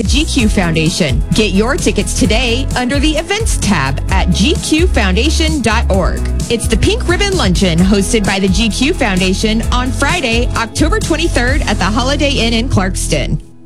GQ Foundation. Get your tickets today under the Events tab at gqfoundation.org. It's the Pink Ribbon Luncheon hosted by the GQ Foundation on Friday, October 23rd at the Holiday Inn in Clarkston.